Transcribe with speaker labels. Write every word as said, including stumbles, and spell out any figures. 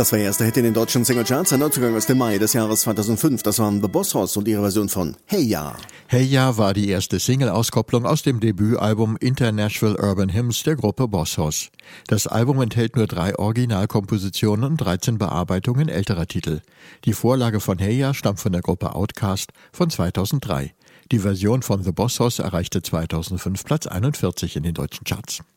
Speaker 1: Das war der erste Hit in den deutschen Singlecharts, ein Neuzugang aus dem Mai des Jahres zweitausendfünf. Das waren The Boss Hoss und ihre Version von Hey Ya.
Speaker 2: Hey Ya war die erste Single-Auskopplung aus dem Debütalbum International Urban Hymns der Gruppe Boss Hoss. Das Album enthält nur drei Originalkompositionen und dreizehn Bearbeitungen älterer Titel. Die Vorlage von Hey Ya stammt von der Gruppe Outkast von zweitausenddrei. Die Version von The Boss Hoss erreichte zweitausendfünf Platz einundvierzig in den deutschen Charts.